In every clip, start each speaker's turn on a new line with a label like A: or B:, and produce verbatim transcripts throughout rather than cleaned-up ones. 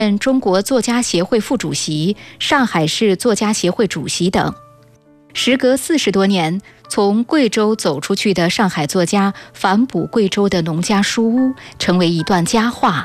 A: 任中国作家协会副主席、上海市作家协会主席等。时隔四十多年，从贵州走出去的上海作家反哺贵州的农家书屋，成为一段佳话。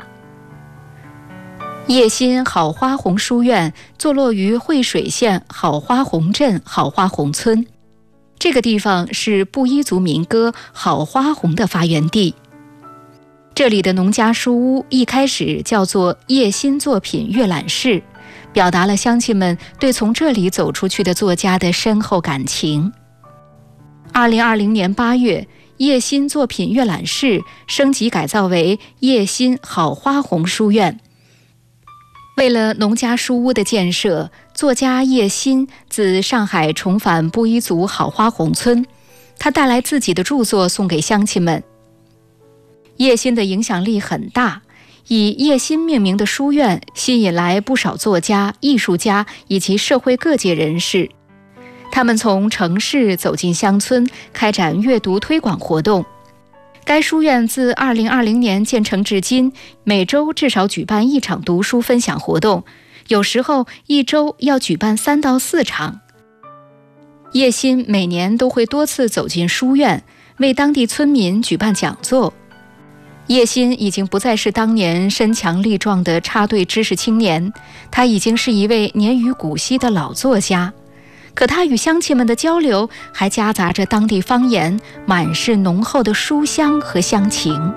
A: 叶心好花红书院坐落于惠水县好花红镇好花红村，这个地方是布依族民歌《好花红》的发源地。这里的农家书屋一开始叫做叶心作品阅览室，表达了乡亲们对从这里走出去的作家的深厚感情。二零二零年八月，叶心作品阅览室升级改造为叶心好花红书院。为了农家书屋的建设，作家叶心自上海重返布依族好花红村，他带来自己的著作送给乡亲们。叶心的影响力很大，以叶心命名的书院吸引来不少作家、艺术家以及社会各界人士。他们从城市走进乡村，开展阅读推广活动。该书院自二零二零年建成至今，每周至少举办一场读书分享活动，有时候一周要举办三到四场。叶心每年都会多次走进书院，为当地村民举办讲座。叶心已经不再是当年身强力壮的插队知识青年，他已经是一位年逾古稀的老作家。可他与乡亲们的交流还夹杂着当地方言，满是浓厚的书香和乡情。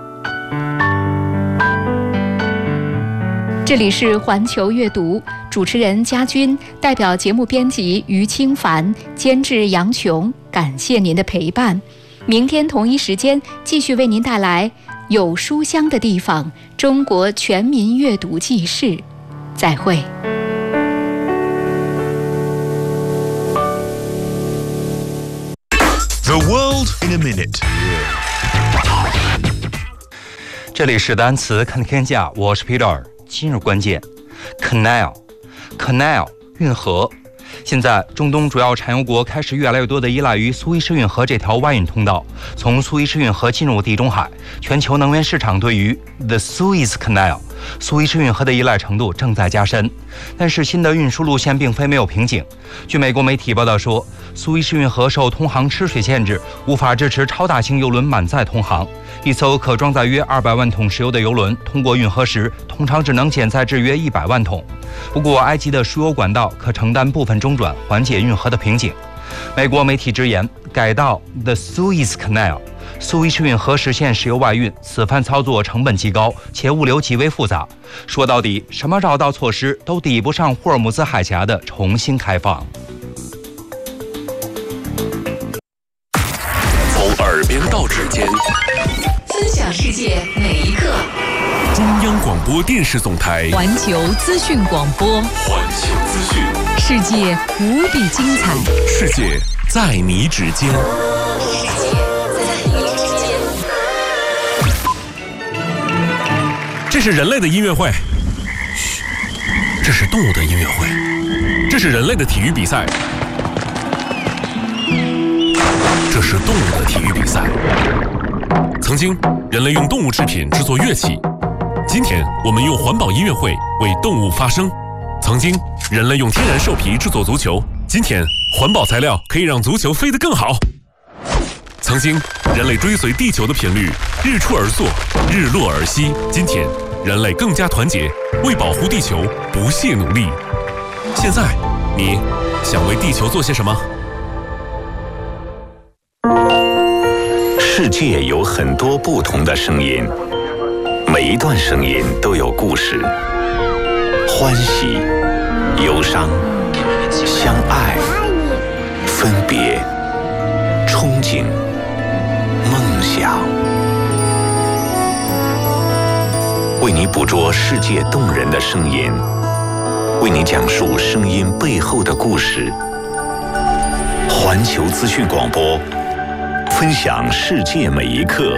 A: 这里是环球阅读，主持人嘉君，代表节目编辑于清凡，监制杨琼，感谢您的陪伴。明天同一时间继续为您带来有书香的地方，中国全民阅读纪事。再会。
B: The world in a minute。
C: 这里是单词看天下，我是 Peter。今日关键 Canal Canal 运河。现在中东主要产油国开始越来越多地依赖于苏伊士运河这条外运通道，从苏伊士运河进入地中海。全球能源市场对于 The Suez Canal 苏伊士运河的依赖程度正在加深，但是新的运输路线并非没有瓶颈。据美国媒体报道说，苏伊士运河受通航吃水限制，无法支持超大型邮轮满载通航。一艘可装载约二百万桶石油的油轮通过运河时，通常只能减载至约一百万桶。不过，埃及的输油管道可承担部分中转，缓解运河的瓶颈。美国媒体直言，改道 The Suez Canal 苏伊士运河实现石油外运，此番操作成本极高，且物流极为复杂。说到底，什么绕道措施都抵不上霍尔木兹海峡的重新开放。
B: 从耳边到指尖，
D: 分享世界每一刻。
B: 中央广播电视总台
D: 环球资讯广播，
B: 环球资讯，
D: 世界无比精彩，
B: 世界在你指尖。
D: 世界在你指尖。
B: 这是人类的音乐会，嘘，这是动物的音乐会，这是人类的体育比赛，这是动物的体育比赛。曾经，人类用动物制品制作乐器。今天我们用环保音乐会为动物发声。曾经，人类用天然兽皮制作足球，今天环保材料可以让足球飞得更好。曾经，人类追随地球的频率，日出而作，日落而息，今天人类更加团结，为保护地球不懈努力。现在，你想为地球做些什么？
E: 世界有很多不同的声音，每一段声音都有故事，欢喜、忧伤、相爱、分别、憧憬、梦想。为你捕捉世界动人的声音，为你讲述声音背后的故事。环球资讯广播，分享世界每一刻。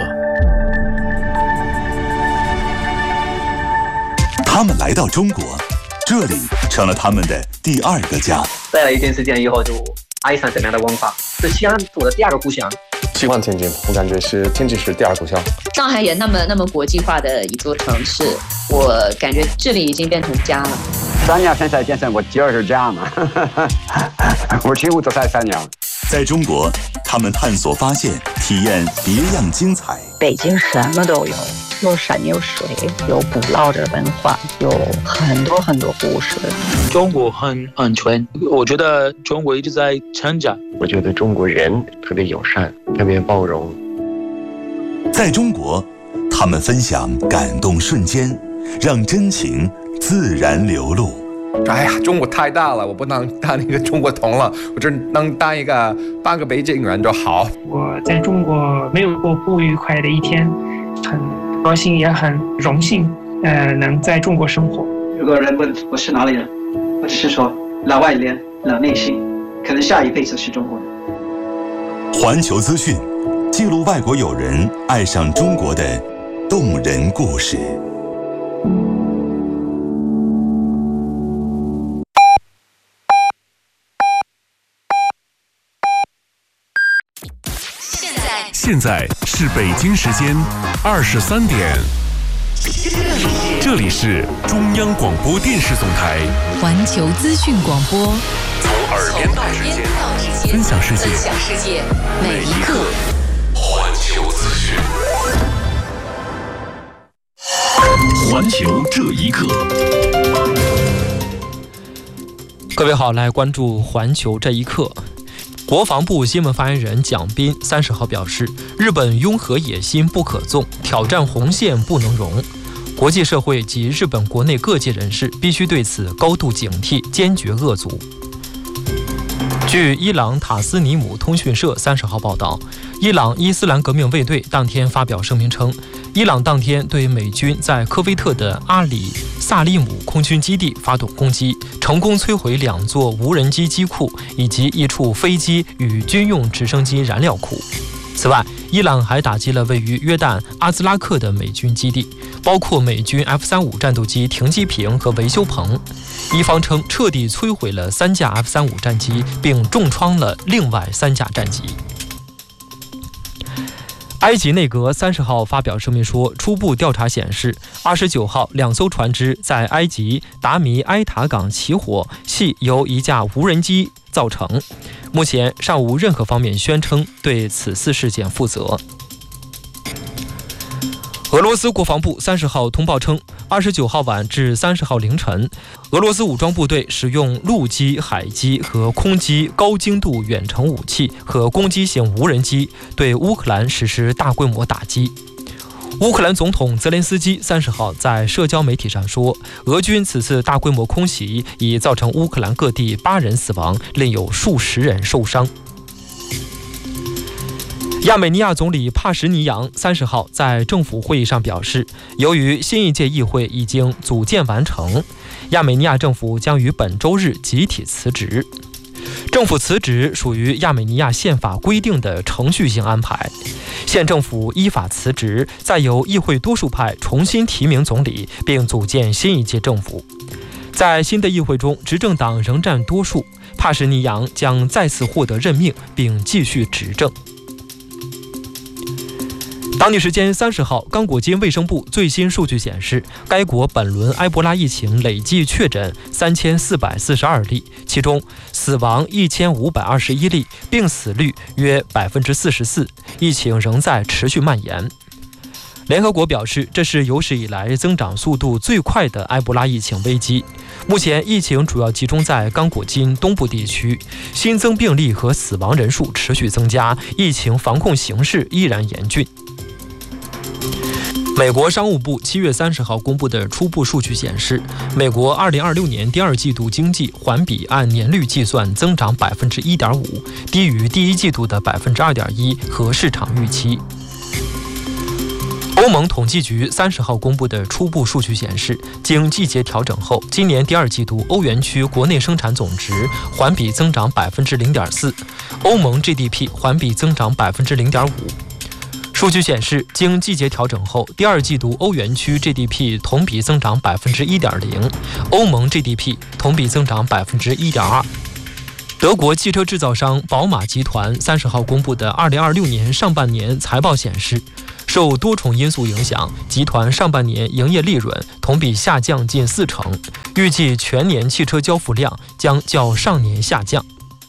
F: 他们来到中国，这里成了他们的第二个家。
G: 待了一段时间以后，就爱上这边的文化，是西安我的第二个故乡。
H: 喜欢天津，我感觉是天津市第二故乡。
I: 上海也那么那么国际化的一座城市，
H: 我感觉这里已经变成家了。
I: 三亚现在变成我第二个家嘛，我几乎都在三亚。
F: 在中国，他们探索发现，体验别样精彩。
J: 北京什么都有，有山有水，有古老的文化，有很多很多故事。
K: 中国很安全，我觉得中国一直在成长。
L: 我觉得中国人特别友善，特别包容。
F: 在中国，他们分享感动瞬间，让真情自然流露。
M: 哎呀，中国太大了，我不能当一个中国通了，我只能当一个半个北京人就好。
N: 我在中国没有过不愉快的一天，很高兴也很荣幸，呃，能在中国生活。
O: 如果人问我是哪里人，我只是说老外脸、老内心，可能下一辈子是中国人。
F: 环球资讯，记录外国友人爱上中国的动人故事。
B: 现在是北京时间二十三点，这里是中央广播电视总台
D: 环球资讯广播，
B: 从耳边到指尖，分享世界，
D: 分享世界每一刻。
B: 环球资讯，
P: 环球这一刻。
Q: 各位好，来关注环球这一刻。国防部新闻发言人蒋斌三十号表示，日本拥核野心不可纵，挑战红线不能容。国际社会及日本国内各界人士必须对此高度警惕，坚决遏阻。据伊朗塔斯尼姆通讯社三十号报道，伊朗伊斯兰革命卫队当天发表声明称，伊朗当天对美军在科威特的阿里萨利姆空军基地发动攻击，成功摧毁两座无人机机库以及一处飞机与军用直升机燃料库。此外，伊朗还打击了位于约旦阿兹拉克的美军基地，包括美军 F 三十五 战斗机停机坪和维修棚。伊方称彻底摧毁了三架 F 三十五 战机，并重创了另外三架战机。埃及内阁三十号发表声明说，初步调查显示，二十九号两艘船只在埃及达米埃塔港起火，系由一架无人机造成。目前尚无任何方面宣称对此次事件负责。俄罗斯国防部三十号通报称，二十九号晚至三十号凌晨，俄罗斯武装部队使用陆基、海基和空基高精度远程武器和攻击型无人机对乌克兰实施大规模打击。乌克兰总统泽连斯基三十号在社交媒体上说，俄军此次大规模空袭已造成乌克兰各地八人死亡，另有数十人受伤。亚美尼亚总理帕什尼扬三十号在政府会议上表示，由于新一届议会已经组建完成，亚美尼亚政府将于本周日集体辞职。政府辞职属于亚美尼亚宪法规定的程序性安排，县政府依法辞职，再由议会多数派重新提名总理，并组建新一届政府。在新的议会中，执政党仍占多数，帕什尼扬将再次获得任命，并继续执政。当地时间三十号，刚果金卫生部最新数据显示，该国本轮埃博拉疫情累计确诊三千四百四十二例，其中死亡一千五百二十一例，病死率约百分之四十四，疫情仍在持续蔓延。联合国表示，这是有史以来增长速度最快的埃博拉疫情危机。目前疫情主要集中在刚果金东部地区，新增病例和死亡人数持续增加，疫情防控形势依然严峻。美国商务部七月三十号公布的初步数据显示，美国二零二六年第二季度经济环比按年率计算增长百分之一点五，低于第一季度的百分之二点一和市场预期。欧盟统计局三十号公布的初步数据显示，经季节调整后，今年第二季度欧元区国内生产总值环比增长百分之零点四，欧盟 G D P 环比增长百分之零点五。数据显示，经季节调整后，第二季度欧元区 G D P 同比增长百分之一点零，欧盟 G D P 同比增长百分之一点二。德国汽车制造商宝马集团三十号公布的二零二六年上半年财报显示， 受多重因素影响，集团上半年营业利润同比下降近四成，预计全年汽车交付量将较上年下降。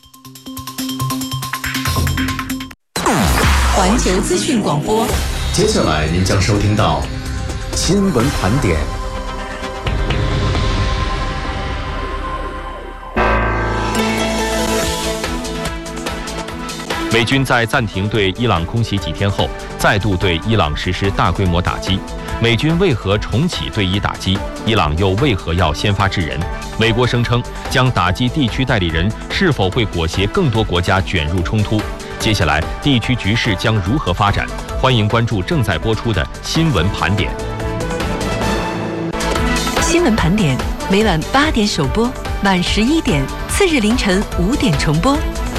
D: 环球资讯广播，
P: 接下来您将收听到新闻盘点。
B: 美军在暂停对伊朗空袭几天后，再度对伊朗实施大规模打击。美军为何重启对伊打击？伊朗又为何要先发制人？美国声称将打击地区代理人，是否会裹挟更多国家卷入冲突？接下来地区局势将如何发展？欢迎关注正在播出的新闻盘点。
D: 新闻盘点每晚八点首播，晚十一点，次日凌晨五点重播。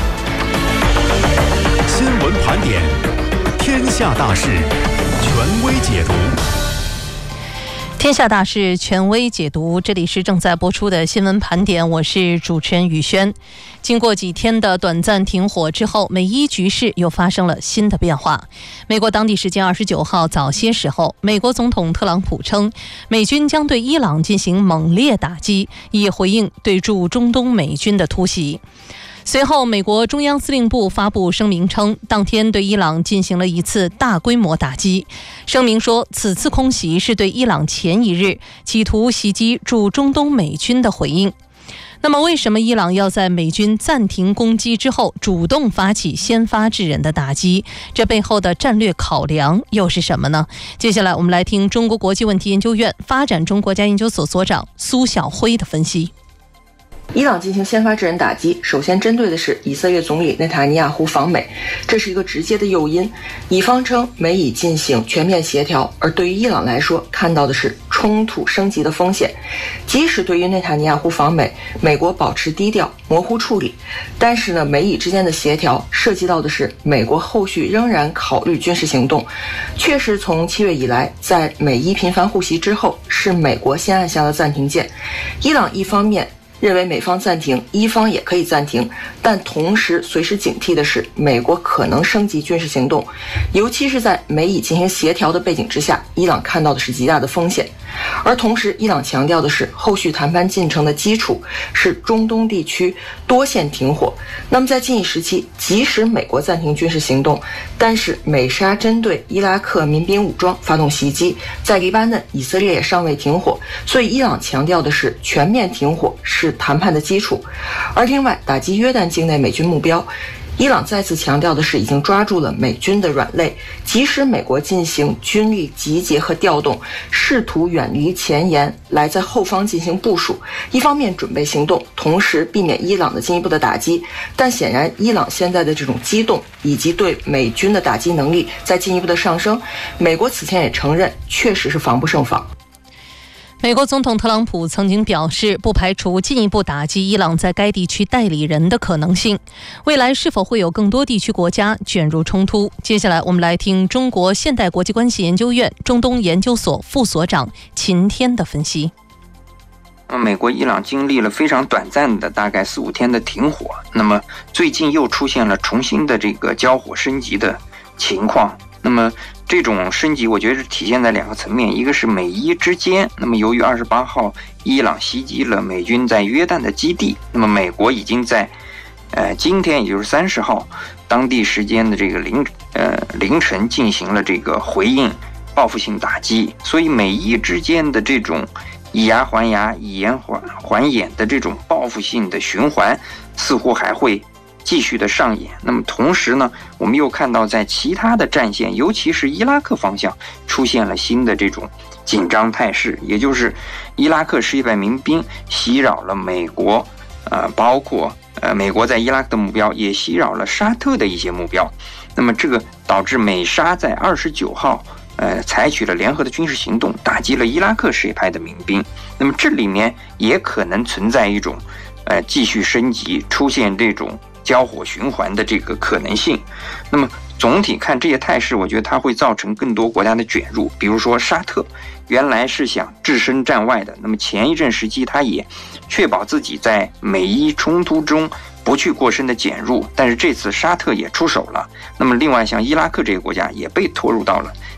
P: 新闻盘点，天下大事，权威解读。
R: 天下大事，权威解读。这里是正在播出的新闻盘点，我是主持人宇轩。经过几天的短暂停火之后，美伊局势又发生了新的变化。美国当地时间二十九号早些时候，美国总统特朗普称，美军将对伊朗进行猛烈打击，以回应对驻中东美军的突袭。随后，美国中央司令部发布声明称，当天对伊朗进行了一次大规模打击。声明说，此次空袭是对伊朗前一日企图袭击驻中东美军的回应。那么，为什么伊朗要在美军暂停攻击之后，主动发起先发制人的打击？这背后的战略考量又是什么呢？接下来，我们来听中国国际问题研究院发展中国家研究所所长苏晓辉的分析。
S: 伊朗进行先发制人打击，首先针对的是以色列总理内塔尼亚胡访美，这是一个直接的诱因。以方称美以进行全面协调，而对于伊朗来说，看到的是冲突升级的风险。即使对于内塔尼亚胡访美，美国保持低调模糊处理，但是呢，美以之间的协调涉及到的是美国后续仍然考虑军事行动。确实，从七月以来，在美伊频繁互袭之后，是美国先按下了暂停键。伊朗一方面认为美方暂停，伊方也可以暂停，但同时随时警惕的是，美国可能升级军事行动，尤其是在美以进行协调的背景之下，伊朗看到的是极大的风险。而同时，伊朗强调的是，后续谈判进程的基础是中东地区多线停火。那么在近一时期，即使美国暂停军事行动，但是美沙针对伊拉克民兵武装发动袭击，在黎巴嫩、以色列也尚未停火，所以伊朗强调的是全面停火是谈判的基础。而另外，打击约旦境内美军目标，伊朗再次强调的是，已经抓住了美军的软肋，即使美国进行军力集结和调动，试图远离前沿，来在后方进行部署，一方面准备行动，同时避免伊朗的进一步的打击。但显然，伊朗现在的这种激动以及对美军的打击能力在进一步的上升，美国此前也承认，确实是防不胜防。
R: 美国总统特朗普曾经表示，不排除进一步打击伊朗在该地区代理人的可能性。未来是否会有更多地区国家卷入冲突？接下来我们来听中国现代国际关系研究院中东研究所副所长秦天的分析。
T: 美国伊朗经历了非常短暂的大概四五天的停火，那么最近又出现了重新的这个交火升级的情况。那么这种升级我觉得是体现在两个层面，一个是美伊之间，那么由于二十八号伊朗袭击了美军在约旦的基地，那么美国已经在呃今天也就是三十号当地时间的这个凌呃凌晨进行了这个回应报复性打击，所以美伊之间的这种以牙还牙以眼还还眼的这种报复性的循环似乎还会继续的上演。那么同时呢，我们又看到在其他的战线，尤其是伊拉克方向出现了新的这种紧张态势，也就是伊拉克十一百民兵袭扰了美国，呃，包括呃美国在伊拉克的目标，也袭扰了沙特的一些目标。那么这个导致美沙在二十九号呃采取了联合的军事行动，打击了伊拉克什叶派的民兵。那么这里面也可能存在一种呃继续升级，出现这种交火循环的这个可能性。那么总体看这些态势，我觉得它会造成更多国家的卷入。比如说沙特原来是想置身战外的，那么前一阵时期它也确保自己在美伊冲突中不去过深的卷入，但是这次沙特也出手了。那么另外像伊拉克这个国家也被拖入到了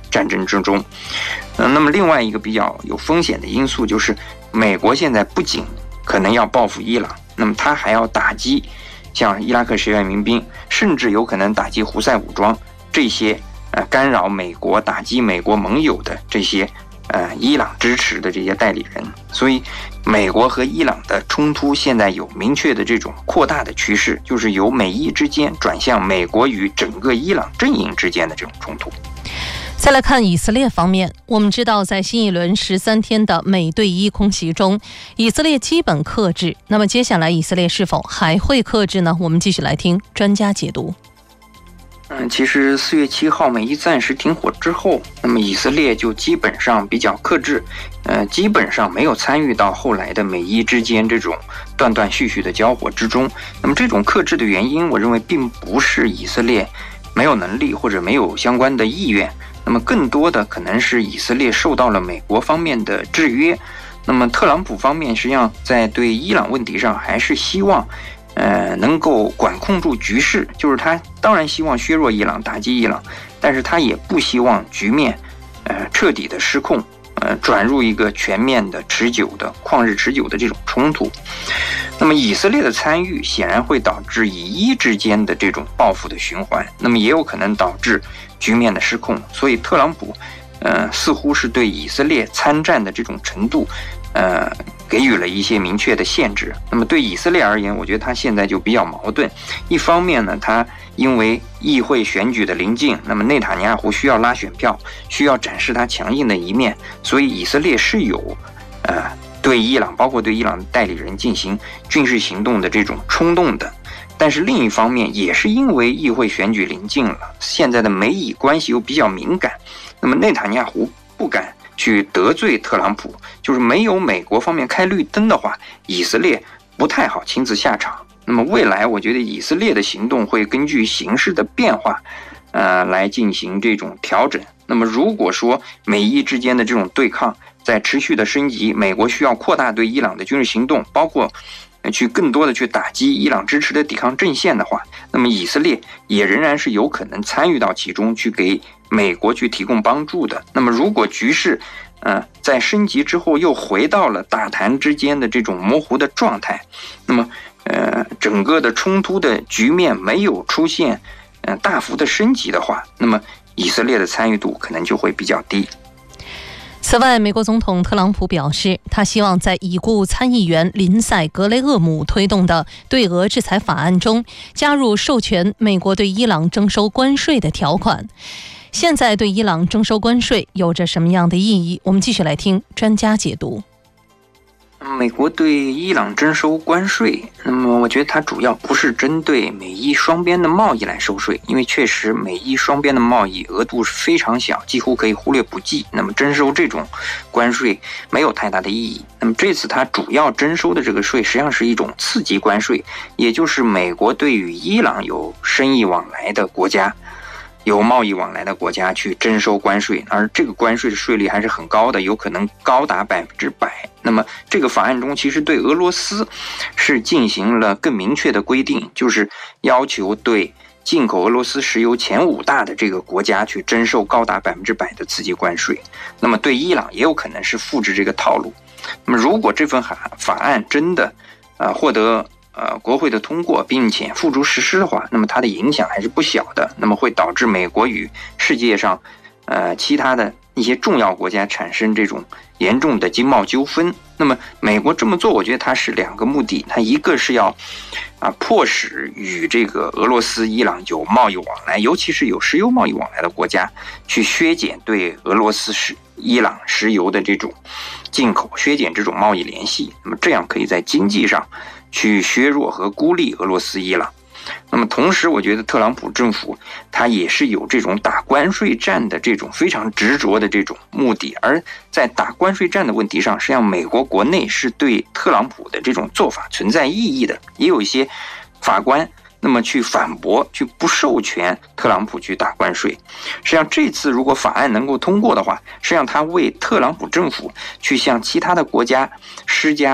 T: 战争之中。嗯，那么另外一个比较有风险的因素就是，美国现在不仅可能要报复伊朗，那么他还要打击像伊拉克十万民兵，甚至有可能打击胡塞武装这些呃干扰美国、打击美国盟友的这些呃伊朗支持的这些代理人。所以，美国和伊朗的冲突现在有明确的这种扩大的趋势，就是由美伊之间转向美国与整个伊朗阵营之间的这种冲突。
R: 再来看以色列方面，我们知道在新一轮十三天的美对伊空袭中，以色列基本克制。那么接下来以色列是否还会克制呢？我们继续来听专家解读。
T: 嗯，其实四月七号美伊暂时停火之后，那么以色列就基本上比较克制，呃，基本上没有参与到后来的美伊之间这种断断续续的交火之中。那么这种克制的原因，我认为并不是以色列没有能力或者没有相关的意愿，那么更多的可能是以色列受到了美国方面的制约。那么特朗普方面实际上在对伊朗问题上还是希望呃，能够管控住局势，就是他当然希望削弱伊朗、打击伊朗，但是他也不希望局面，呃，彻底的失控，呃，转入一个全面的、持久的、旷日持久的这种冲突。那么以色列的参与显然会导致以伊之间的这种报复的循环，那么也有可能导致局面的失控。所以特朗普，呃，似乎是对以色列参战的这种程度，呃。给予了一些明确的限制。那么对以色列而言，我觉得他现在就比较矛盾。一方面呢，他因为议会选举的临近，那么内塔尼亚胡需要拉选票，需要展示他强硬的一面，所以以色列是有，呃，对伊朗，包括对伊朗代理人进行军事行动的这种冲动的。但是另一方面，也是因为议会选举临近了，现在的美以关系又比较敏感，那么内塔尼亚胡不敢去得罪特朗普，就是没有美国方面开绿灯的话，以色列不太好亲自下场。那么未来我觉得以色列的行动会根据形势的变化，呃，来进行这种调整。那么如果说美伊之间的这种对抗在持续的升级，美国需要扩大对伊朗的军事行动，包括去更多的去打击伊朗支持的抵抗阵线的话，那么以色列也仍然是有可能参与到其中，去给美国去提供帮助的。那么如果局势呃在升级之后又回到了打谈之间的这种模糊的状态，那么呃整个的冲突的局面没有出现呃大幅的升级的话，那么以色列的参与度可能就会比较低。
R: 此外，美国总统特朗普表示，他希望在已故参议员林赛·格雷厄姆推动的对俄制裁法案中加入授权美国对伊朗征收关税的条款。现在对伊朗征收关税有着什么样的意义？我们继续来听专家解读。
T: 美国对伊朗征收关税，那么我觉得它主要不是针对美伊双边的贸易来收税，因为确实美伊双边的贸易额度是非常小，几乎可以忽略不计。那么征收这种关税没有太大的意义。那么这次它主要征收的这个税实际上是一种次级关税，也就是美国对于伊朗有生意往来的国家，有贸易往来的国家去征收关税，而这个关税的税率还是很高的，有可能高达百分之百。那么这个法案中其实对俄罗斯是进行了更明确的规定，就是要求对进口俄罗斯石油前五大的这个国家去征收高达百分之百的次级关税。那么对伊朗也有可能是复制这个套路。那么如果这份法法案真的呃获得呃，国会的通过，并且付诸实施的话，那么它的影响还是不小的。那么会导致美国与世界上，呃，其他的一些重要国家产生这种严重的经贸纠纷。那么美国这么做，我觉得它是两个目的，它一个是要啊迫使与这个俄罗斯、伊朗有贸易往来，尤其是有石油贸易往来的国家，去削减对俄罗斯、石伊朗石油的这种进口，削减这种贸易联系。那么这样可以在经济上去削弱和孤立俄罗斯、伊朗。那么同时我觉得特朗普政府他也是有这种打关税战的这种非常执着的这种目的，而在打关税战的问题上，实际上美国国内是对特朗普的这种做法存在异议的，也有一些法官那么去反驳，去不授权特朗普去打关税。实际上这次如果法案能够通过的话，实际上他为特朗普政府去向其他的国家施加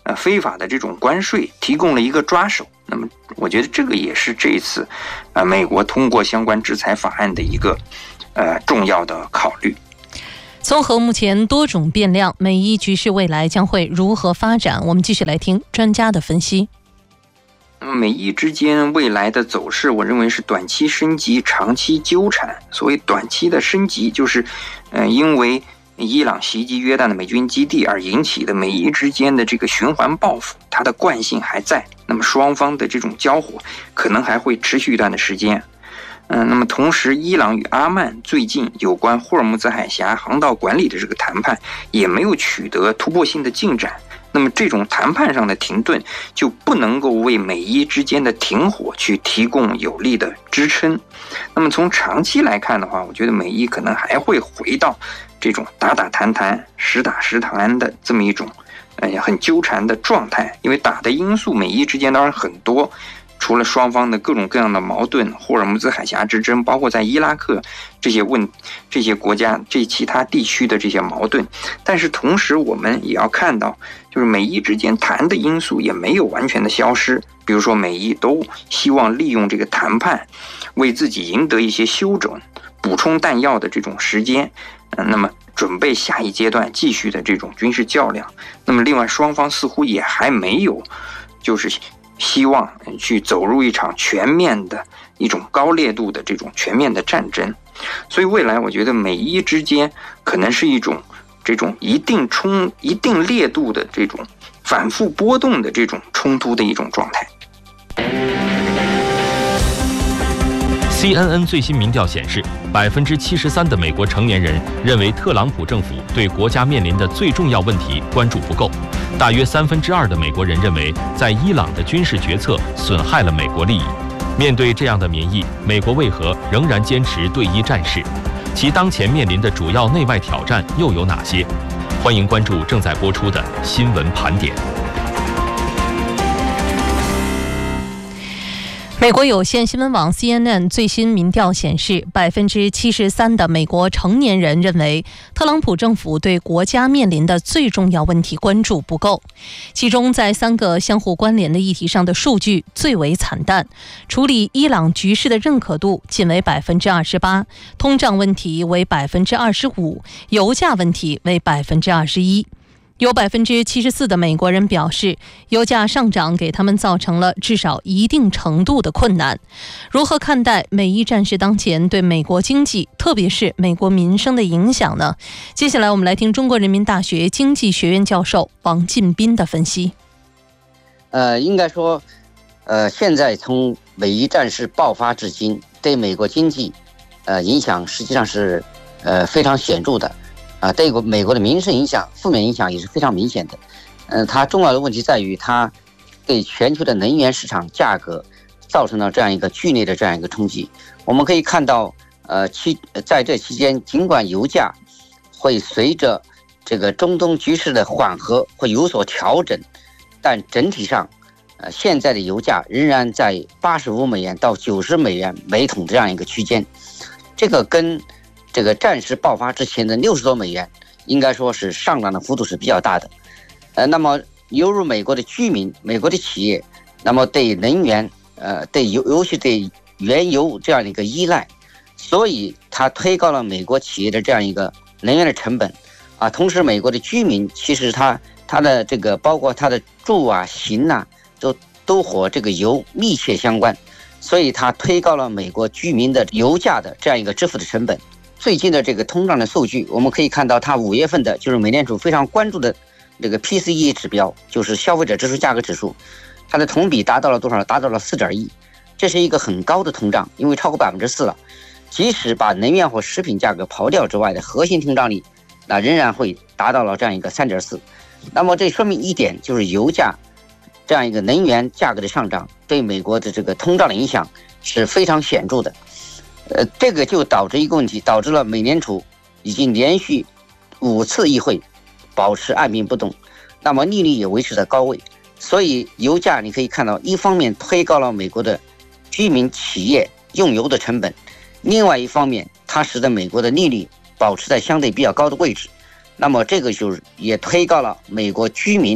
T: 呃非法的这种关税提供了一个抓手。那么我觉得这个也是这一次呃美国通过相关制裁法案的一个呃重要的考虑。
R: 综合目前多种变量，美伊局势未来将会如何发展？我们继续来听专家的分析。
T: 美伊之间未来的走势，我认为是短期升级，长期纠缠。所谓短期的升级，就是呃因为伊朗袭击约旦的美军基地而引起的美伊之间的这个循环报复，它的惯性还在，那么双方的这种交火可能还会持续一段的时间。嗯、呃，那么同时，伊朗与阿曼最近有关霍尔木兹海峡航道管理的这个谈判也没有取得突破性的进展。那么这种谈判上的停顿就不能够为美伊之间的停火去提供有力的支撑。那么从长期来看的话，我觉得美伊可能还会回到这种打打谈谈、时打时谈的这么一种哎呀很纠缠的状态。因为打的因素美伊之间当然很多，除了双方的各种各样的矛盾，霍尔木兹海峡之争，包括在伊拉克这些问这些国家这其他地区的这些矛盾，但是同时我们也要看到，就是美伊之间谈的因素也没有完全的消失。比如说美伊都希望利用这个谈判为自己赢得一些休整、补充弹药的这种时间，嗯，那么准备下一阶段继续的这种军事较量。那么另外双方似乎也还没有就是希望去走入一场全面的一种高烈度的这种全面的战争。所以未来我觉得美伊之间可能是一种这种一定冲一定烈度的这种反复波动的这种冲突的一种状态。
B: C N N 最新民调显示，百分之七十三的美国成年人认为特朗普政府对国家面临的最重要问题关注不够。大约三分之二的美国人认为，在伊朗的军事决策损害了美国利益。面对这样的民意，美国为何仍然坚持对伊战事？其当前面临的主要内外挑战又有哪些？欢迎关注正在播出的新闻盘点。
R: 美国有线新闻网 C N N 最新民调显示，百分之七十三的美国成年人认为，特朗普政府对国家面临的最重要问题关注不够。其中，在三个相互关联的议题上的数据最为惨淡：处理伊朗局势的认可度仅为百分之二十八，通胀问题为百分之二十五，油价问题为百分之二十一。有百分之七十四的美国人表示，油价上涨给他们造成了至少一定程度的困难。如何看待美伊战事当前对美国经济，特别是美国民生的影响呢？接下来我们来听中国人民大学经济学院教授王进斌的分析。
U: 呃，应该说，呃，现在从美伊战事爆发至今，对美国经济，呃，影响实际上是，呃，非常显著的。啊，对美国的民生影响、负面影响也是非常明显的。嗯、呃，它重要的问题在于，它对全球的能源市场价格造成了这样一个剧烈的这样一个冲击。我们可以看到，呃，期在这期间，尽管油价会随着这个中东局势的缓和会有所调整，但整体上，呃，现在的油价仍然在八十五美元到九十美元每桶这样一个区间。这个跟这个战事爆发之前的六十多美元，应该说是上涨的幅度是比较大的。呃，那么流入美国的居民、美国的企业，那么对能源，呃，对油，尤其对原油这样的一个依赖，所以它推高了美国企业的这样一个能源的成本啊。同时，美国的居民其实它它的这个包括它的住啊、行啊，都都和这个油密切相关，所以它推高了美国居民的油价的这样一个支付的成本。最近的这个通胀的数据，我们可以看到，它五月份的就是美联储非常关注的这个 P C E 指标，就是消费者支出价格指数，它的同比达到了多少？达到了 四点一， 这是一个很高的通胀，因为超过百分之四了。即使把能源或食品价格刨掉之外的核心通胀率，那仍然会达到了这样一个 三点四。那么这说明一点，就是油价这样一个能源价格的上涨对美国的这个通胀的影响是非常显著的。呃，这个就导致一个问题，导致了美联储已经连续五次议会保持按兵不动，那么利率也维持在高位，所以油价你可以看到，一方面推高了美国的居民企业用油的成本，另外一方面它使得美国的利率保持在相对比较高的位置，那么这个就是也推高了美国居民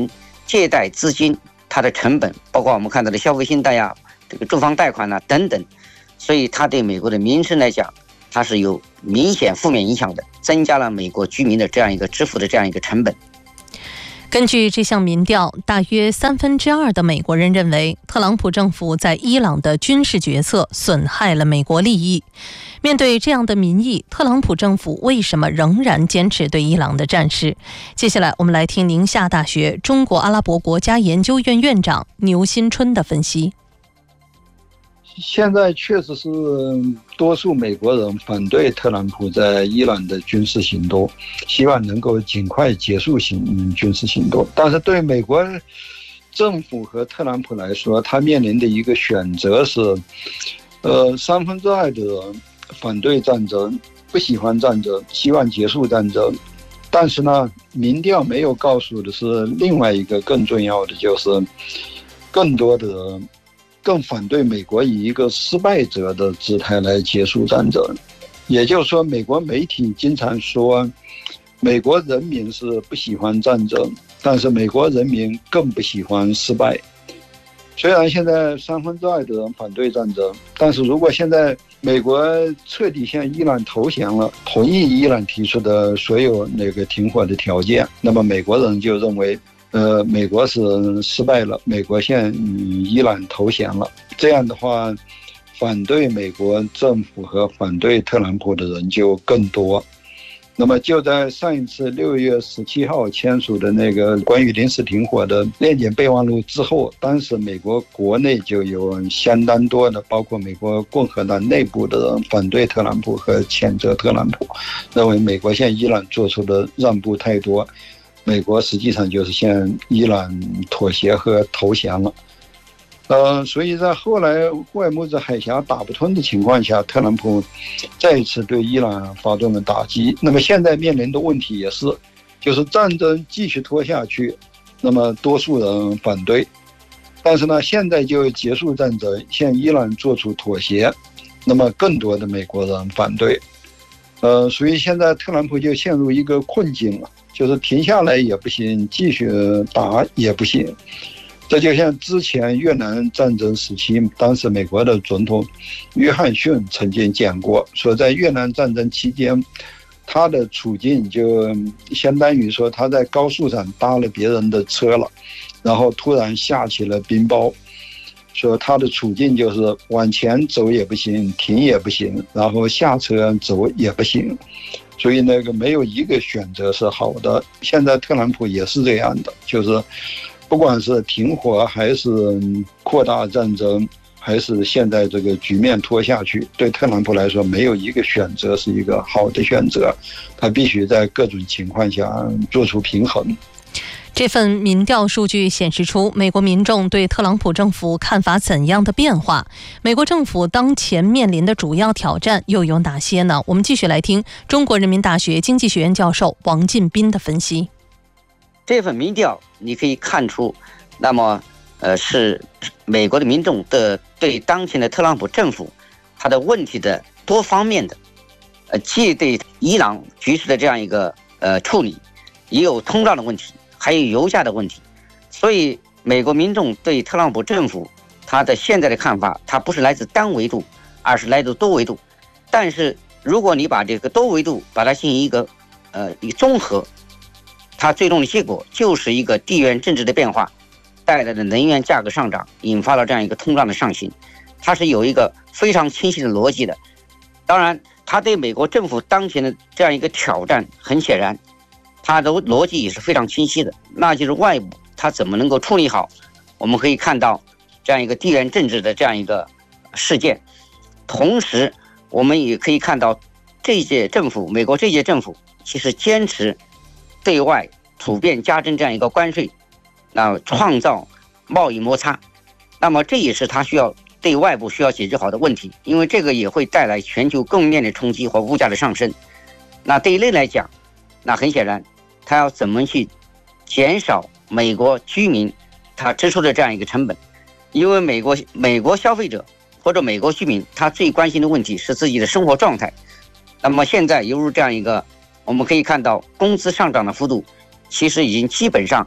U: 借贷资金它的成本，包括我们看到的消费信贷呀、这个住房贷款呐等等，所以它对美国的民生来讲，它是有明显负面影响的，增加了美国居民的这样一个支付的这样一个成本。
R: 根据这项民调，大约三分之二的美国人认为特朗普政府在伊朗的军事决策损害了美国利益。面对这样的民意，特朗普政府为什么仍然坚持对伊朗的战事？接下来我们来听宁夏大学中国阿拉伯国家研究院院长牛新春的分析。
A: 现在确实是多数美国人反对特朗普在伊朗的军事行动，希望能够尽快结束行军事行动。但是对美国政府和特朗普来说，他面临的一个选择是，呃，三分之二的人反对战争，不喜欢战争，希望结束战争。但是呢，民调没有告诉的是另外一个更重要的，就是更多的人更反对美国以一个失败者的姿态来结束战争。也就是说，美国媒体经常说美国人民是不喜欢战争，但是美国人民更不喜欢失败。虽然现在三分之二的人反对战争，但是如果现在美国彻底向伊朗投降了，同意伊朗提出的所有那个停火的条件，那么美国人就认为呃，美国是失败了，美国向伊朗投降了。这样的话，反对美国政府和反对特朗普的人就更多。那么就在上一次六月十七号签署的那个关于临时停火的链接备忘录之后，当时美国国内就有相当多的，包括美国共和党内部的人反对特朗普和谴责特朗普，认为美国向伊朗做出的让步太多，美国实际上就是向伊朗妥协和投降了。呃，所以在后来霍尔木兹海峡打不通的情况下，特朗普再一次对伊朗发动了打击。那么现在面临的问题也是，就是战争继续拖下去，那么多数人反对，但是呢，现在就结束战争，向伊朗做出妥协，那么更多的美国人反对。呃，所以现在特朗普就陷入一个困境了，就是停下来也不行，继续打也不行。这就像之前越南战争时期，当时美国的总统约翰逊曾经讲过，说在越南战争期间，他的处境就相当于说他在高速上搭了别人的车了，然后突然下起了冰雹，说他的处境就是往前走也不行，停也不行，然后下车走也不行，所以那个没有一个选择是好的。现在特朗普也是这样的，就是不管是停火还是扩大战争，还是现在这个局面拖下去，对特朗普来说没有一个选择是一个好的选择，他必须在各种情况下做出平衡。
R: 这份民调数据显示出美国民众对特朗普政府看法怎样的变化？美国政府当前面临的主要挑战又有哪些呢？我们继续来听中国人民大学经济学院教授王进斌的分析。
U: 这份民调你可以看出，那么呃是美国的民众的对当前的特朗普政府他的问题的多方面的，呃既对伊朗局势的这样一个呃处理，也有通胀的问题，还有油价的问题。所以美国民众对特朗普政府他的现在的看法，它不是来自单维度，而是来自多维度。但是如果你把这个多维度把它进行一个呃一个综合，它最终的结果就是一个地缘政治的变化带来的能源价格上涨，引发了这样一个通胀的上行，它是有一个非常清晰的逻辑的。当然它对美国政府当前的这样一个挑战，很显然它的逻辑也是非常清晰的，那就是外部它怎么能够处理好。我们可以看到这样一个地缘政治的这样一个事件，同时我们也可以看到这一届政府，美国这一届政府其实坚持对外普遍加征这样一个关税，那创造贸易摩擦，那么这也是他需要对外部需要解决好的问题，因为这个也会带来全球供应链的冲击和物价的上升。那对内来讲，那很显然他要怎么去减少美国居民他支出的这样一个成本，因为美国美国消费者或者美国居民他最关心的问题是自己的生活状态。那么现在犹如这样一个，我们可以看到工资上涨的幅度其实已经基本上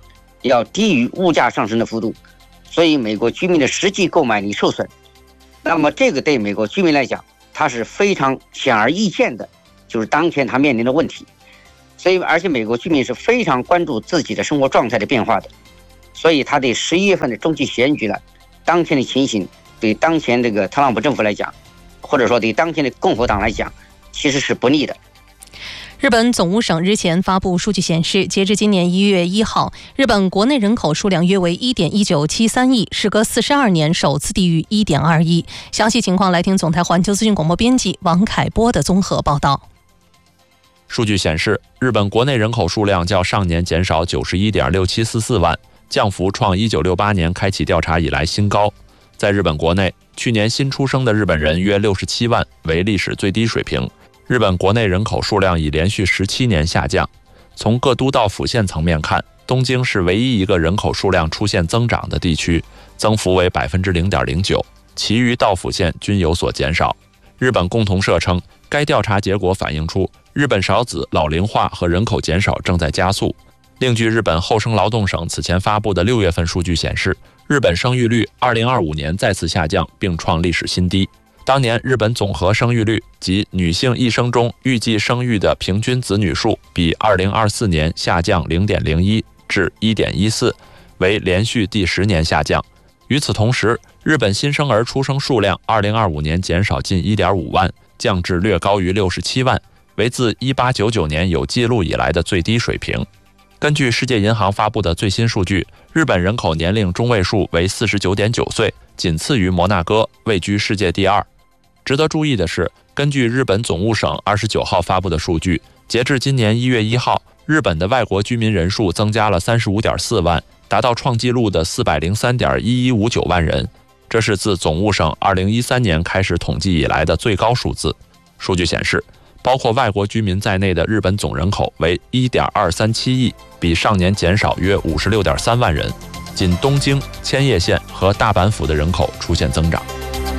U: 要低于物价上升的幅度，所以美国居民的实际购买力受损。那么这个对美国居民来讲，它是非常显而易见的，就是当前他面临的问题。所以，而且美国居民是非常关注自己的生活状态的变化的，所以他对十一月份的中期选举呢，当前的情形对当前这个特朗普政府来讲，或者说对当前的共和党来讲，其实是不利的。
R: 日本总务省日前发布数据显示，截至今年一月一号，日本国内人口数量约为 一点一九七三亿，时隔四十二年首次低于 一点二亿。详细情况来听总台环球资讯广播编辑王凯波的综合报道。
C: 数据显示，日本国内人口数量较上年减少 九十一点六七四四万，降幅创一九六八年开启调查以来新高。在日本国内，去年新出生的日本人约六十七万，为历史最低水平。日本国内人口数量已连续十七年下降。从各都道府县层面看，东京是唯一一个人口数量出现增长的地区，增幅为 百分之零点零九， 其余道府县均有所减少。日本共同社称，该调查结果反映出日本少子、老龄化和人口减少正在加速。另据日本厚生劳动省此前发布的六月份数据显示，日本生育率二零二五年再次下降，并创历史新低。当年日本总和生育率及女性一生中预计生育的平均子女数比二零二四年下降 零点零一 至 一点一四， 为连续第十年下降。与此同时，日本新生儿出生数量二零二五年减少近 一点五万，降至略高于六十七万，为自一八九九年有记录以来的最低水平。根据世界银行发布的最新数据，日本人口年龄中位数为 四十九点九岁，仅次于摩纳哥，位居世界第二。值得注意的是，根据日本总务省二十九号发布的数据，截至今年一月一号，日本的外国居民人数增加了 三十五点四万，达到创纪录的 四百零三点一一五九万人，这是自总务省二零一三年开始统计以来的最高数字。数据显示，包括外国居民在内的日本总人口为 一点二三七亿，比上年减少约 五十六点三万人，仅东京、千叶县和大阪府的人口出现增长。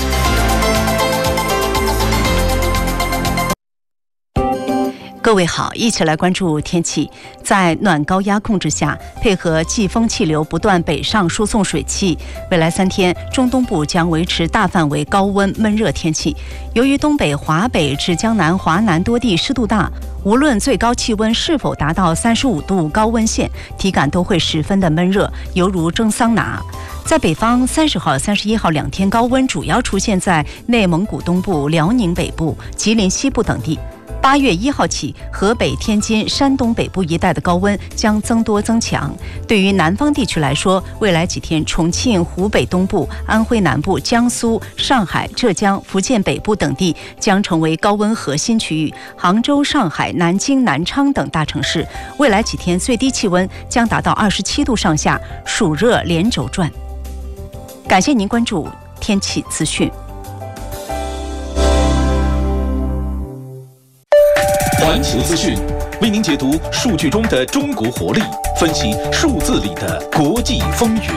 V: 各位好，一起来关注天气。在暖高压控制下，配合季风气流不断北上输送水汽，未来三天中东部将维持大范围高温闷热天气。由于东北、华北至江南、华南多地湿度大，无论最高气温是否达到三十五度高温线，体感都会十分的闷热，犹如蒸桑拿。在北方，三十号、三十一号两天高温主要出现在内蒙古东部、辽宁北部、吉林西部等地。八月一号起，河北、天津、山东北部一带的高温将增多增强。对于南方地区来说，未来几天，重庆、湖北东部、安徽南部、江苏、上海、浙江、福建北部等地将成为高温核心区域。杭州、上海、南京、南昌等大城市，未来几天最低气温将达到二十七度上下，暑热连轴转。感谢您关注天气资讯。
P: 环球资讯为您解读数据中的中国活力，分析数字里的国际风云。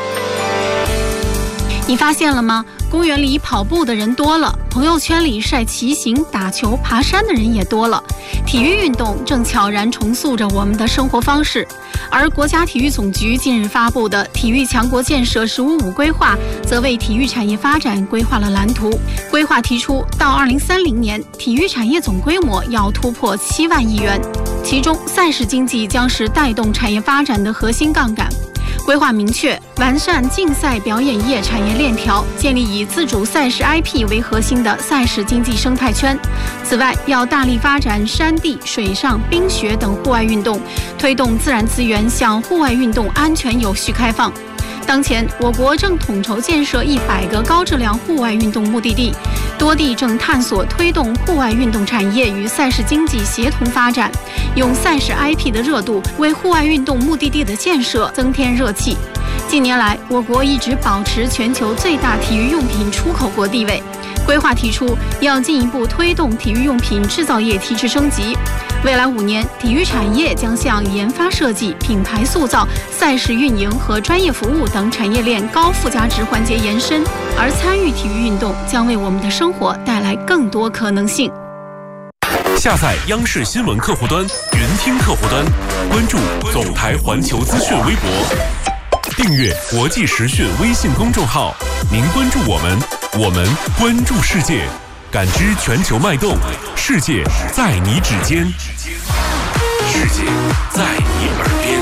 W: 你发现了吗？公园里跑步的人多了，朋友圈里晒骑行、打球、爬山的人也多了。体育运动正悄然重塑着我们的生活方式。而国家体育总局近日发布的《体育强国建设“十五五”规划》，则为体育产业发展规划了蓝图。规划提出，到二零三零年，体育产业总规模要突破七万亿元，其中赛事经济将是带动产业发展的核心杠杆。规划明确，完善竞赛表演业产业链条，建立以自主赛事 I P 为核心的赛事经济生态圈。此外，要大力发展山地、水上、冰雪等户外运动，推动自然资源向户外运动安全有序开放。当前，我国正统筹建设一百个高质量户外运动目的地，多地正探索推动户外运动产业与赛事经济协同发展，用赛事 I P 的热度为户外运动目的地的建设增添热气。近年来，我国一直保持全球最大体育用品出口国地位。规划提出，要进一步推动体育用品制造业提质升级。未来五年，体育产业将向研发设计、品牌塑造、赛事运营和专业服务等产业链高附加值环节延伸，而参与体育运动将为我们的生活带来更多可能性。
B: 下载央视新闻客户端、云听客户端，关注总台环球资讯微博，订阅国际时讯微信公众号。您关注我们，我们关注世界，感知全球脉动，世界在你指尖，世界在你耳边。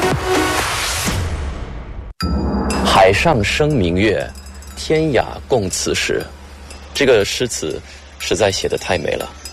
E: 海上生明月，天涯共此时。这个诗词实在写得太美了。